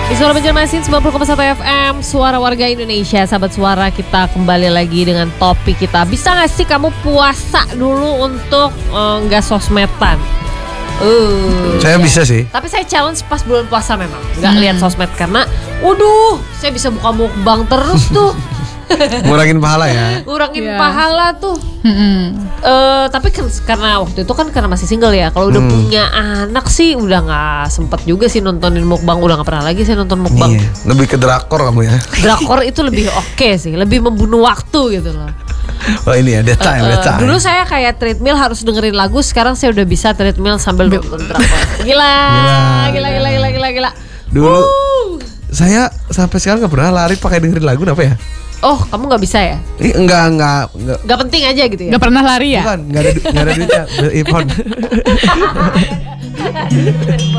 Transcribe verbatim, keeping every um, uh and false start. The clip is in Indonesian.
Di Suara Banjarmasin sembilan puluh koma satu F M, Suara Warga Indonesia. Sahabat Suara, kita kembali lagi dengan topik kita. Bisa gak sih kamu puasa dulu untuk uh, gak sosmedan? Uh, saya ya. bisa sih. Tapi saya challenge pas bulan puasa memang gak hmm. lihat sosmed karena waduh, saya bisa buka mukbang terus tuh. Ngurangin pahala ya. Ngurangin yeah. pahala tuh. Hmm. Uh, tapi kan karena waktu itu kan karena masih single ya. Kalau udah hmm. punya anak sih udah nggak sempet juga sih nontonin mukbang. Udah nggak pernah lagi saya nonton mukbang. Iya, lebih ke drakor kamu ya. Drakor itu lebih oke okay sih, lebih membunuh waktu gitu loh. Oh ini ya, that time, uh, that time. Dulu saya kayak treadmill harus dengerin lagu, sekarang saya udah bisa treadmill sambil nonton drakor. Gila, gila, gila, gila, gila, gila. Dulu uh. saya sampai sekarang nggak pernah lari pakai dengerin lagu, apa ya? Oh, kamu nggak bisa ya? Eh, enggak, enggak, enggak. Gak penting aja gitu ya? Gak pernah lari ya? Bukan, enggak ada, enggak ada duitnya.